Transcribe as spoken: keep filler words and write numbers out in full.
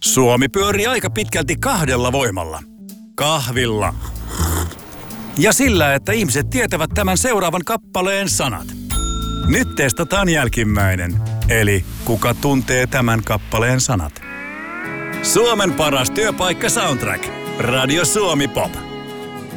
Suomi pyörii aika pitkälti kahdella voimalla. Kahvilla. Ja sillä, että ihmiset tietävät tämän seuraavan kappaleen sanat. Nyt testataan jälkimmäinen. Eli kuka tuntee tämän kappaleen sanat? Suomen paras työpaikka Soundtrack. Radio Suomi Pop.